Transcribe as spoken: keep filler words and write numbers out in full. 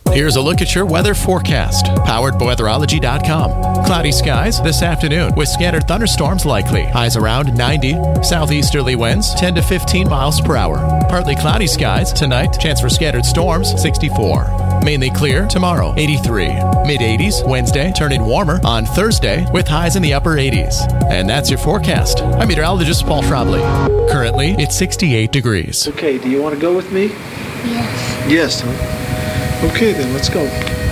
Here's a look at your weather forecast, powered by weatherology dot com. Cloudy skies this afternoon with scattered thunderstorms likely. Highs around ninety. Southeasterly winds ten to fifteen miles per hour. Partly cloudy skies tonight. Chance for scattered storms sixty-four. Mainly clear tomorrow, eighty-three. mid eighties Wednesday, turning warmer on Thursday with highs in the upper eighties. And that's your forecast. I'm meteorologist Paul Frobley. Currently, it's sixty-eight degrees. Okay, do you want to go with me? Yes. Yes, huh? Okay, then let's go.